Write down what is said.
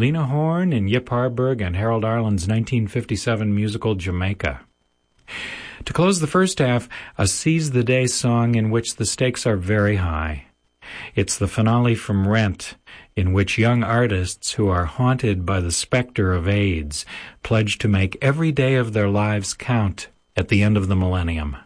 Lena Horne in Yip Harburg and Harold Arlen's 1957 musical Jamaica. To close the first half, a Seize the Day song in which the stakes are very high. It's the finale from Rent, in which young artists who are haunted by the specter of AIDS pledge to make every day of their lives count at the end of the millennium.